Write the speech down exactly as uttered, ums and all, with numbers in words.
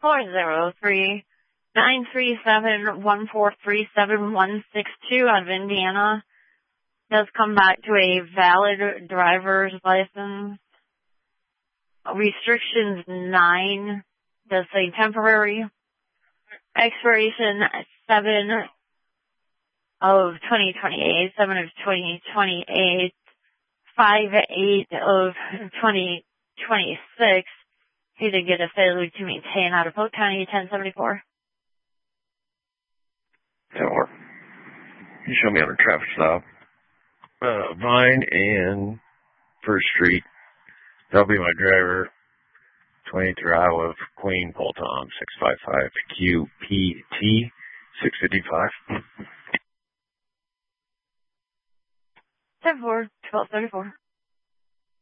four zero three, nine three seven, one four three seven one six two out of Indiana. Does come back to a valid driver's license. Restrictions nine. Does say temporary. Expiration seven of twenty twenty-eight, seven of twenty twenty-eight, five eight of twenty twenty-six. He did get a failure to maintain out of Polk County, ten seventy-four. Or you show me on a traffic stop. Uh, Vine and First Street. That'll be my driver. twenty-three Iowa, Queen, Poltom, six five five Q P T, six fifty-five. ten four, twelve thirty-four.